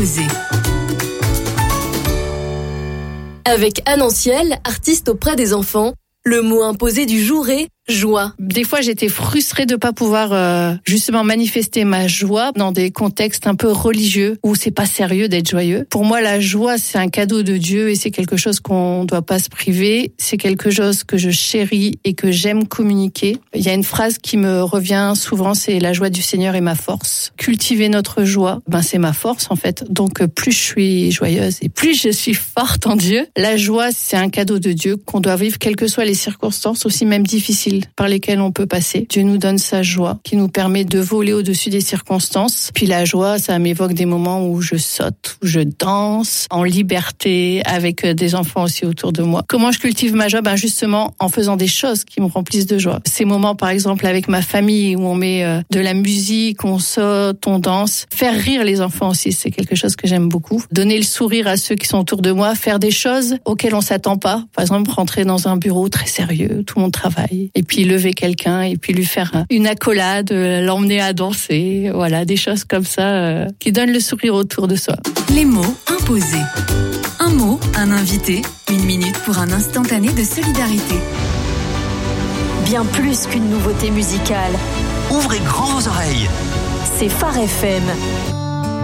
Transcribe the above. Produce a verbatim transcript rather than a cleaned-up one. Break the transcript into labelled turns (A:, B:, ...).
A: imposé.
B: Avec Anne Anciel, artiste auprès des enfants, le mot imposé du jour est joie.
C: Des fois, j'étais frustrée de pas pouvoir euh, justement manifester ma joie dans des contextes un peu religieux où c'est pas sérieux d'être joyeux. Pour moi, la joie, c'est un cadeau de Dieu et c'est quelque chose qu'on doit pas se priver. C'est quelque chose que je chéris et que j'aime communiquer. Il y a une phrase qui me revient souvent, c'est la joie du Seigneur est ma force. Cultiver notre joie, ben c'est ma force en fait. Donc plus je suis joyeuse et plus je suis forte en Dieu. La joie, c'est un cadeau de Dieu qu'on doit vivre quelles que soient les circonstances, aussi même difficiles par lesquelles on peut passer. Dieu nous donne sa joie qui nous permet de voler au-dessus des circonstances. Puis la joie, ça m'évoque des moments où je saute, où je danse en liberté avec des enfants aussi autour de moi. Comment je cultive ma joie? Ben justement en faisant des choses qui me remplissent de joie. Ces moments par exemple avec ma famille où on met de la musique, on saute, on danse. Faire rire les enfants aussi, c'est quelque chose que j'aime beaucoup. Donner le sourire à ceux qui sont autour de moi, faire des choses auxquelles on s'attend pas. Par exemple, rentrer dans un bureau très sérieux, tout le monde travaille. Et puis lever quelqu'un et puis lui faire une accolade, l'emmener à danser, voilà, des choses comme ça euh, qui donnent le sourire autour de soi.
A: Les mots imposés. Un mot, un invité, une minute pour un instantané de solidarité.
D: Bien plus qu'une nouveauté musicale.
E: Ouvrez grand vos oreilles.
D: C'est Phare F M.